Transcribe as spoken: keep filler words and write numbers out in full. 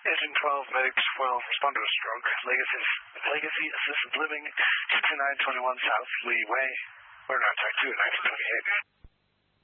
Agent twelve, Medics twelve, respond to a stroke. Legacy, Legacy Assisted Living, sixty-nine twenty-one South Lee Way. We're not Tech two, nineteen twenty-eight.